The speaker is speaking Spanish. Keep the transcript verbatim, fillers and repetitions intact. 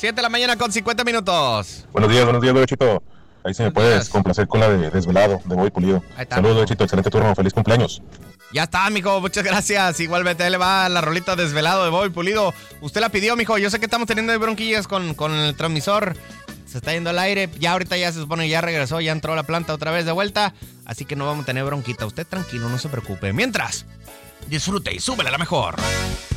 siete de la mañana con cincuenta minutos. Buenos días, buenos días, Bebechito. Ahí se me puedes complacer con la de Desvelado, de Bobby Pulido. Saludos, Bebechito, excelente turno, feliz cumpleaños. Ya está, mijo, muchas gracias. Igualmente, ahí le va la rolita Desvelado de Bobby Pulido. Usted la pidió, mijo. Yo sé que estamos teniendo bronquillas con, con el transmisor. Se está yendo al aire. Ya ahorita ya se supone que ya regresó, ya entró la planta otra vez de vuelta. Así que no vamos a tener bronquita. Usted tranquilo, no se preocupe. Mientras, disfrute y súbele a la mejor.